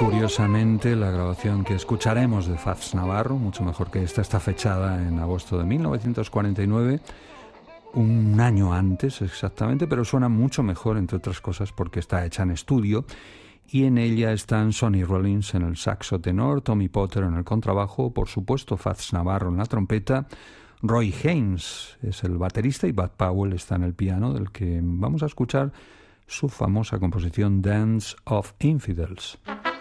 Curiosamente, la grabación que escucharemos de Fats Navarro, mucho mejor que esta, está fechada en agosto de 1949, un año antes exactamente, pero suena mucho mejor, entre otras cosas, porque está hecha en estudio, y en ella están Sonny Rollins en el saxo tenor, Tommy Potter en el contrabajo, por supuesto Fats Navarro en la trompeta, Roy Haynes es el baterista y Bud Powell está en el piano, del que vamos a escuchar su famosa composición Dance of Infidels.